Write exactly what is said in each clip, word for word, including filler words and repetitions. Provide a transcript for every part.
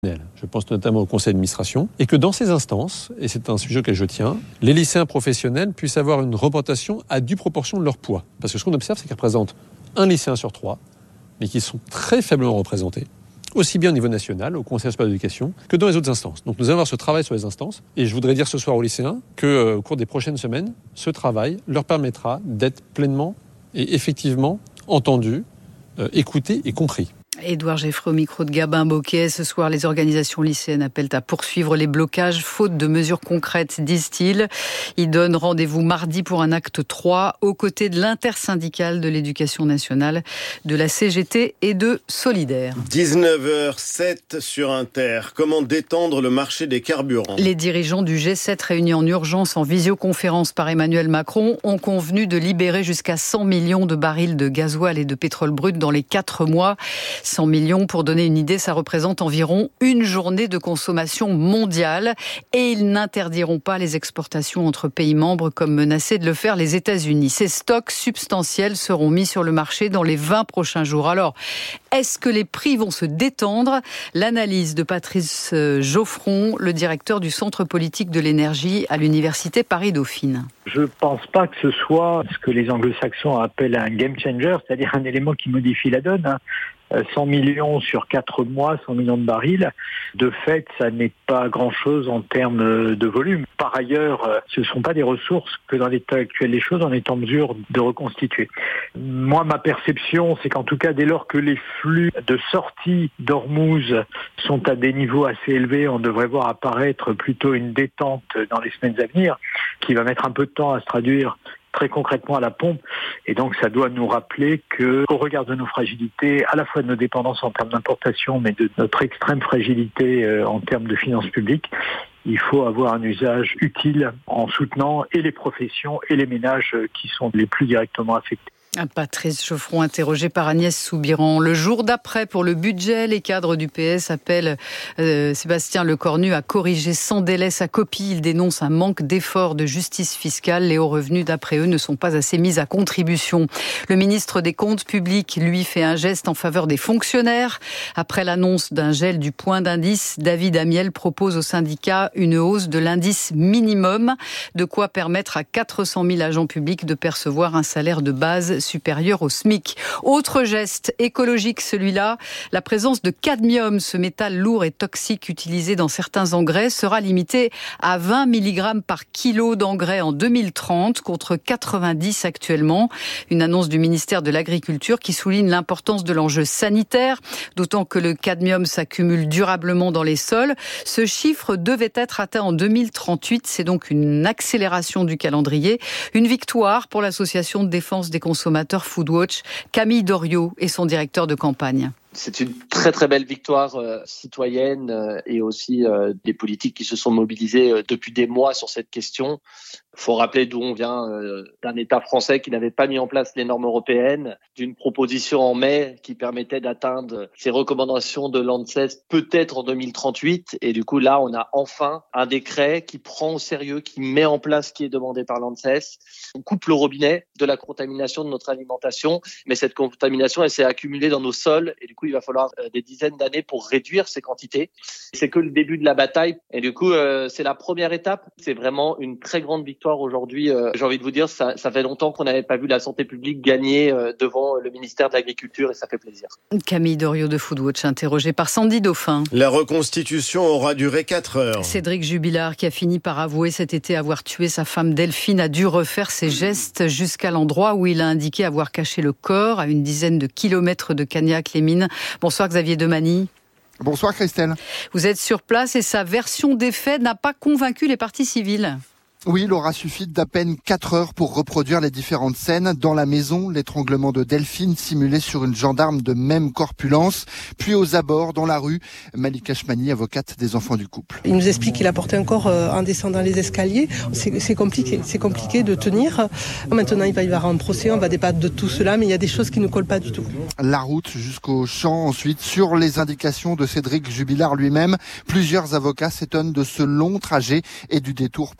Je pense notamment au conseil d'administration, et que dans ces instances, et c'est un sujet auquel je tiens, les lycéens professionnels puissent avoir une représentation à due proportion de leur poids. Parce que ce qu'on observe, c'est qu'ils représentent un lycéen sur trois, mais qui sont très faiblement représentés, aussi bien au niveau national, au Conseil supérieur d'éducation, que dans les autres instances. Donc nous allons avoir ce travail sur les instances, et je voudrais dire ce soir aux lycéens qu'au euh, cours des prochaines semaines, ce travail leur permettra d'être pleinement et effectivement entendus, euh, écoutés et compris. Édouard Geffrey au micro de Gabin Bocquet. Ce soir, les organisations lycéennes appellent à poursuivre les blocages, faute de mesures concrètes, disent-ils. Ils donnent rendez-vous mardi pour un acte trois, aux côtés de l'intersyndicale de l'éducation nationale, de la C G T et de Solidaire. dix-neuf heures sept sur Inter. Comment détendre le marché des carburants ? Les dirigeants du G sept réunis en urgence en visioconférence par Emmanuel Macron ont convenu de libérer jusqu'à cent millions de barils de gasoil et de pétrole brut dans les quatre mois. cent millions, pour donner une idée, ça représente environ une journée de consommation mondiale. Et ils n'interdiront pas les exportations entre pays membres comme menaçaient de le faire les États-Unis. Ces stocks substantiels seront mis sur le marché dans les vingt prochains jours. Alors, est-ce que les prix vont se détendre ? L'analyse de Patrice Geoffron, le directeur du Centre politique de l'énergie à l'Université Paris-Dauphine. Je ne pense pas que ce soit ce que les anglo-saxons appellent un game changer, c'est-à-dire un élément qui modifie la donne. cent millions sur quatre mois, cent millions de barils. De fait, ça n'est pas grand-chose en termes de volume. Par ailleurs, ce ne sont pas des ressources que dans l'état actuel des choses, on est en mesure de reconstituer. Moi, ma perception, c'est qu'en tout cas, dès lors que les flux de sortie d'Ormuz sont à des niveaux assez élevés, on devrait voir apparaître plutôt une détente dans les semaines à venir, qui va mettre un peu de temps à se traduire très concrètement à la pompe. Et donc, ça doit nous rappeler que, au regard de nos fragilités, à la fois de nos dépendances en termes d'importation, mais de notre extrême fragilité euh, en termes de finances publiques, il faut avoir un usage utile en soutenant et les professions et les ménages qui sont les plus directement affectés. Patrice Geoffron, interrogé par Agnès Soubiran. Le jour d'après, pour le budget, les cadres du P S appellent euh, Sébastien Lecornu à corriger sans délai sa copie. Ils dénoncent un manque d'efforts de justice fiscale. Les hauts revenus, d'après eux, ne sont pas assez mis à contribution. Le ministre des Comptes publics, lui, fait un geste en faveur des fonctionnaires. Après l'annonce d'un gel du point d'indice, David Amiel propose aux syndicats une hausse de l'indice minimum, de quoi permettre à quatre cent mille agents publics de percevoir un salaire de base supérieur au SMIC. Autre geste écologique, celui-là, la présence de cadmium, ce métal lourd et toxique utilisé dans certains engrais, sera limitée à vingt milligrammes par kilo d'engrais en deux mille trente, contre quatre-vingt-dix actuellement. Une annonce du ministère de l'Agriculture qui souligne l'importance de l'enjeu sanitaire, d'autant que le cadmium s'accumule durablement dans les sols. Ce chiffre devait être atteint en deux mille trente-huit, c'est donc une accélération du calendrier, une victoire pour l'association de défense des consommateurs Foodwatch. Camille Doriot est son directeur de campagne. C'est une très très belle victoire euh, citoyenne euh, et aussi euh, des politiques qui se sont mobilisés euh, depuis des mois sur cette question. Il faut rappeler d'où on vient, euh, d'un État français qui n'avait pas mis en place les normes européennes, d'une proposition en mai qui permettait d'atteindre ces recommandations de l'ANSES peut-être en deux mille trente-huit. Et du coup, là, on a enfin un décret qui prend au sérieux, qui met en place ce qui est demandé par l'ANSES. On coupe le robinet de la contamination de notre alimentation, mais cette contamination, elle s'est accumulée dans nos sols. Et du coup, il va falloir euh, des dizaines d'années pour réduire ces quantités. C'est que le début de la bataille. Et du coup, euh, c'est la première étape. C'est vraiment une très grande victoire. Aujourd'hui, euh, j'ai envie de vous dire, ça, ça fait longtemps qu'on n'avait pas vu la santé publique gagner euh, devant le ministère de l'Agriculture et ça fait plaisir. Camille Doriot de Foodwatch, interrogée par Sandy Dauphin. La reconstitution aura duré quatre heures. Cédric Jubilard, qui a fini par avouer cet été avoir tué sa femme Delphine, a dû refaire ses gestes jusqu'à l'endroit où il a indiqué avoir caché le corps, à une dizaine de kilomètres de Cagnac-les-Mines. Bonsoir Xavier Demany. Bonsoir Christelle. Vous êtes sur place et sa version des faits n'a pas convaincu les parties civiles. Oui, il aura suffi d'à peine quatre heures pour reproduire les différentes scènes. Dans la maison, l'étranglement de Delphine simulé sur une gendarme de même corpulence. Puis aux abords, dans la rue, Malika Chmani, avocate des enfants du couple. Il nous explique qu'il a porté un corps en descendant les escaliers. C'est, c'est compliqué, c'est compliqué de tenir. Maintenant, il va y avoir un procès, on va débattre de tout cela, mais il y a des choses qui ne collent pas du tout. La route jusqu'au champ, ensuite, sur les indications de Cédric Jubilard lui-même. Plusieurs avocats s'étonnent de ce long trajet et du détour par Albi.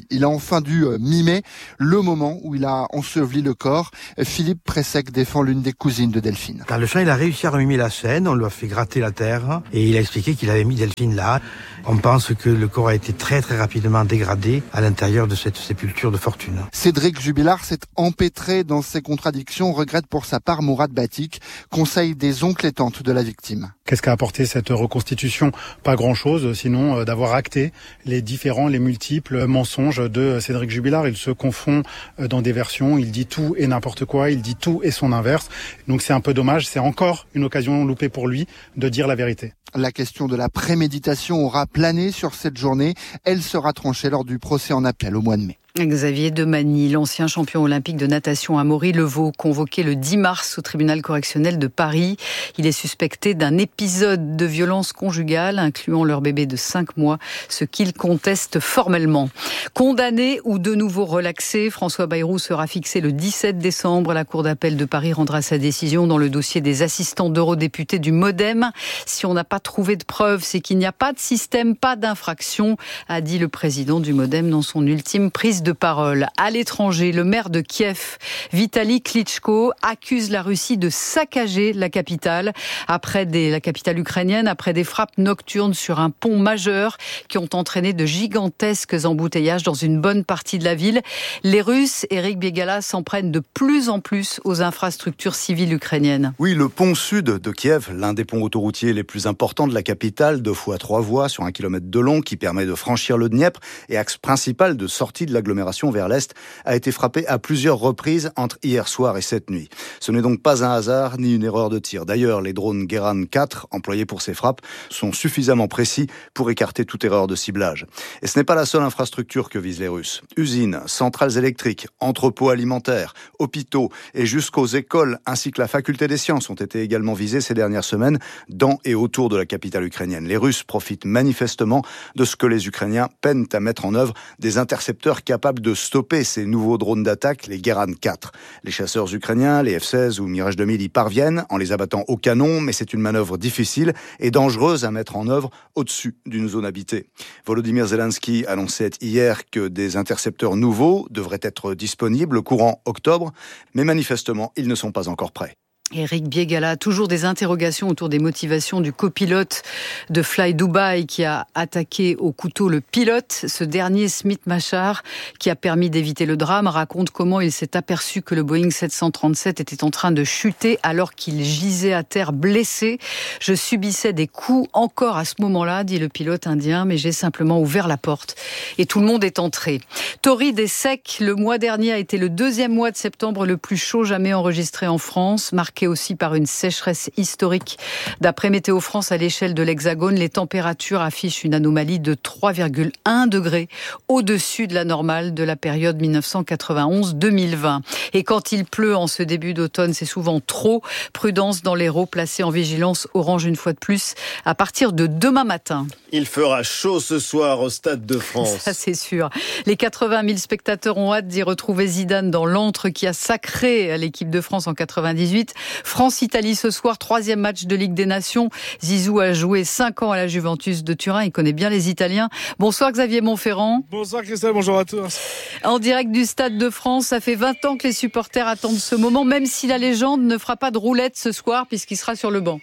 lui. Il a enfin dû mimer le moment où il a enseveli le corps. Philippe Pressec défend l'une des cousines de Delphine. Car le chien, il a réussi à remimer la scène, on lui a fait gratter la terre et il a expliqué qu'il avait mis Delphine là. On pense que le corps a été très très rapidement dégradé à l'intérieur de cette sépulture de fortune. Cédric Jubilard s'est empêtré dans ses contradictions, regrette pour sa part Mourad Batik, conseil des oncles et tantes de la victime. Qu'est-ce qu'a apporté cette reconstitution ? Pas grand-chose, sinon d'avoir acté les différents, les multiples mensonges de Cédric Jubilard. Il se confond dans des versions, il dit tout et n'importe quoi, il dit tout et son inverse. Donc c'est un peu dommage, c'est encore une occasion loupée pour lui de dire la vérité. La question de la préméditation aura plané sur cette journée. Elle sera tranchée lors du procès en appel au mois de mai. Xavier Demagny, l'ancien champion olympique de natation à Maury-le-Vaux, convoqué le dix mars au tribunal correctionnel de Paris. Il est suspecté d'un épisode de violence conjugale, incluant leur bébé de cinq mois, ce qu'il conteste formellement. Condamné ou de nouveau relaxé, François Bayrou sera fixé le dix-sept décembre. La Cour d'appel de Paris rendra sa décision dans le dossier des assistants d'eurodéputés du MoDem. Si on n'a pas trouvé de preuves, c'est qu'il n'y a pas de système, pas d'infraction, a dit le président du MoDem dans son ultime prise de parole. À l'étranger, le maire de Kiev, Vitali Klitschko, accuse la Russie de saccager la capitale après des, la capitale ukrainienne, après des frappes nocturnes sur un pont majeur qui ont entraîné de gigantesques embouteillages dans une bonne partie de la ville. Les Russes, Éric Biégala, s'en prennent de plus en plus aux infrastructures civiles ukrainiennes. Oui, le pont sud de Kiev, l'un des ponts autoroutiers les plus importants de la capitale, deux fois trois voies sur un kilomètre de long, qui permet de franchir le Dniepr et axe principal de sortie de l'agglomération vers l'Est, a été frappé à plusieurs reprises entre hier soir et cette nuit. Ce n'est donc pas un hasard ni une erreur de tir. D'ailleurs, les drones Geran quatre, employés pour ces frappes, sont suffisamment précis pour écarter toute erreur de ciblage. Et ce n'est pas la seule infrastructure que visent les Russes. Usines, centrales électriques, entrepôts alimentaires, hôpitaux et jusqu'aux écoles ainsi que la faculté des sciences ont été également visés ces dernières semaines dans et autour de la capitale ukrainienne. Les Russes profitent manifestement de ce que les Ukrainiens peinent à mettre en œuvre, des intercepteurs capables de stopper ces nouveaux drones d'attaque, les Geran quatre. Les chasseurs ukrainiens, les F seize ou Mirage deux mille y parviennent en les abattant au canon, mais c'est une manœuvre difficile et dangereuse à mettre en œuvre au-dessus d'une zone habitée. Volodymyr Zelensky annonçait hier que des intercepteurs nouveaux devraient être disponibles courant octobre, mais manifestement, ils ne sont pas encore prêts. Éric Biégala, toujours des interrogations autour des motivations du copilote de Fly Dubai qui a attaqué au couteau le pilote. Ce dernier, Smith Machar, qui a permis d'éviter le drame, raconte comment il s'est aperçu que le Boeing sept cent trente-sept était en train de chuter alors qu'il gisait à terre blessé. Je subissais des coups encore à ce moment-là, dit le pilote indien, mais j'ai simplement ouvert la porte et tout le monde est entré. Torride et sec, le mois dernier a été le deuxième mois de septembre le plus chaud jamais enregistré en France, marqué aussi par une sécheresse historique. D'après Météo France, à l'échelle de l'Hexagone, les températures affichent une anomalie de trois virgule un degrés au-dessus de la normale de la période dix-neuf cent quatre-vingt-onze deux mille vingt. Et quand il pleut en ce début d'automne, c'est souvent trop. Prudence dans l'Hérault, placé en vigilance orange une fois de plus à partir de demain matin. Il fera chaud ce soir au Stade de France. Ça, c'est sûr. Les quatre-vingt mille spectateurs ont hâte d'y retrouver Zidane dans l'antre qui a sacré l'équipe de France en quatre-vingt-dix-huit. France-Italie ce soir, troisième match de Ligue des Nations. Zizou a joué cinq ans à la Juventus de Turin. Il connaît bien les Italiens. Bonsoir Xavier Montferrand. Bonsoir Christelle, bonjour à tous. En direct du Stade de France, ça fait vingt ans que les supporters attendent ce moment, même si la légende ne fera pas de roulette ce soir puisqu'il sera sur le banc.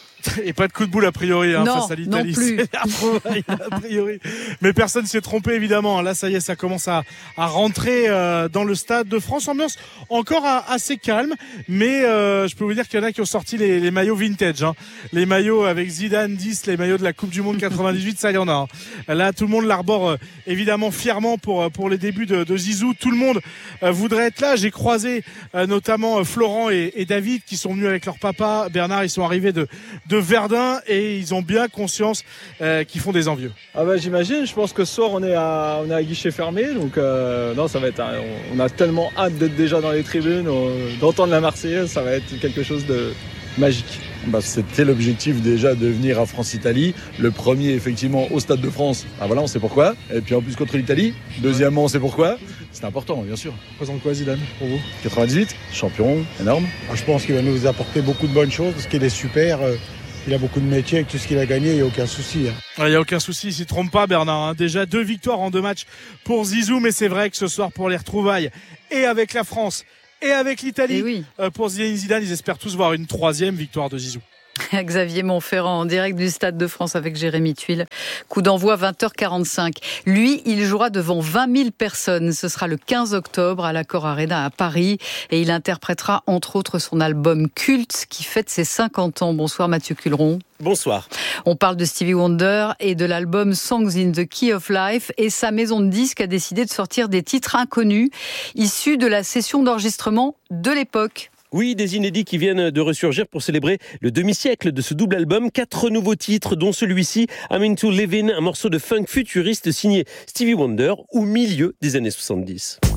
Et pas de coup de boule a priori hein, non, face à l'Italie. Non plus. a priori. Mais personne s'est trompé évidemment. Là ça y est, ça commence à, à rentrer euh, dans le Stade de France. Ambiance encore à, assez calme, mais euh, je peux vous dire qu'il y en a qui ont sorti les, les maillots vintage. Hein. Les maillots avec Zidane dix, les maillots de la Coupe du Monde quatre-vingt-dix-huit, ça y en a. Hein. Là tout le monde l'arbore euh, évidemment fièrement pour pour les débuts de, de Zizou. Tout le monde euh, voudrait être là. J'ai croisé euh, notamment euh, Florent et, et David qui sont venus avec leur papa Bernard. Ils sont arrivés de de Verdun et ils ont bien conscience euh, qu'ils font des envieux. Ah bah j'imagine, je pense que ce soir on est à, on est à guichet fermé, donc euh, non ça va être, un, on a tellement hâte d'être déjà dans les tribunes, on, d'entendre la Marseillaise, ça va être quelque chose de magique. Bah, c'était l'objectif déjà de venir à France-Italie, le premier effectivement au Stade de France, ah voilà on sait pourquoi, et puis en plus contre l'Italie, deuxièmement on sait pourquoi, c'est important bien sûr. Représente quoi Zidane pour vous? quatre-vingt-dix-huit, champion, énorme. Je pense qu'il va nous apporter beaucoup de bonnes choses parce qu'il est super. Il a beaucoup de métiers, avec tout ce qu'il a gagné, il n'y a aucun souci. Hein. Il n'y a aucun souci, il ne s'y trompe pas Bernard. Hein. Déjà deux victoires en deux matchs pour Zizou, mais c'est vrai que ce soir pour les retrouvailles et avec la France et avec l'Italie, oui. euh, pour Zinedine Zidane, ils espèrent tous voir une troisième victoire de Zizou. Xavier Montferrand en direct du Stade de France avec Jérémy Tuile. Coup d'envoi vingt heures quarante-cinq. Lui, il jouera devant vingt mille personnes. Ce sera le quinze octobre à l'Accor Arena à Paris et il interprétera entre autres son album culte qui fête ses cinquante ans. Bonsoir Mathieu Culeron. Bonsoir. On parle de Stevie Wonder et de l'album Songs in the Key of Life et sa maison de disques a décidé de sortir des titres inconnus issus de la session d'enregistrement de l'époque. Oui, des inédits qui viennent de ressurgir pour célébrer le demi-siècle de ce double album. Quatre nouveaux titres, dont celui-ci, I'm Into Livin', un morceau de funk futuriste signé Stevie Wonder au milieu des années soixante-dix.